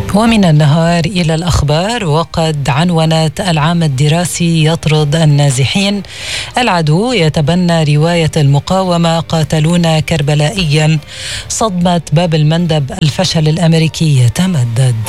ومن النهار إلى الأخبار. وقد عنونت العام الدراسي يطرد النازحين، العدو يتبنى رواية المقاومة، قاتلونا كربلائيا، صدمة باب المندب، الفشل الأمريكي يتمدد.